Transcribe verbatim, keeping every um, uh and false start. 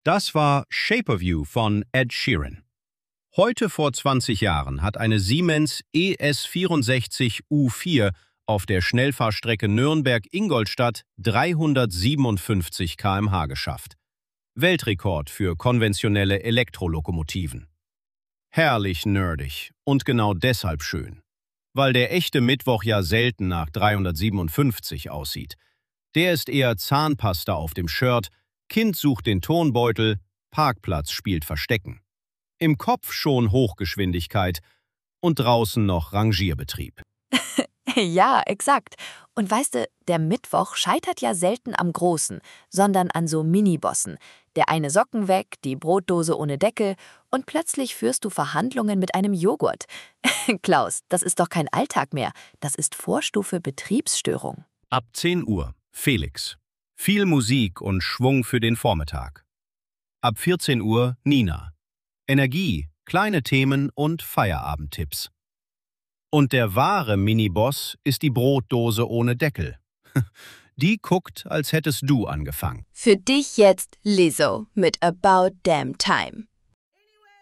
Das war Shape of You von Ed Sheeran. Heute vor zwanzig Jahren hat eine Siemens E S vierundsechzig U vier auf der Schnellfahrstrecke Nürnberg-Ingolstadt dreihundertsiebenundfünfzig Kilometer pro Stunde geschafft. Weltrekord für konventionelle Elektrolokomotiven. Herrlich nerdig und genau deshalb schön. Weil der echte Mittwoch ja selten nach dreihundertsiebenundfünfzig aussieht. Der ist eher Zahnpasta auf dem Shirt, Kind sucht den Tonbeutel, Parkplatz spielt Verstecken. Im Kopf schon Hochgeschwindigkeit und draußen noch Rangierbetrieb. Ja, exakt. Und weißt du, der Mittwoch scheitert ja selten am Großen, sondern an so Minibossen. Der eine Socken weg, die Brotdose ohne Deckel und plötzlich führst du Verhandlungen mit einem Joghurt. Klaus, das ist doch kein Alltag mehr. Das ist Vorstufe Betriebsstörung. Ab zehn Uhr, Felix. Viel Musik und Schwung für den Vormittag. Ab vierzehn Uhr, Nina. Energie, kleine Themen und Feierabendtipps. Und der wahre Miniboss ist die Brotdose ohne Deckel. Die guckt, als hättest du angefangen. Für dich jetzt Lizzo mit About Damn Time.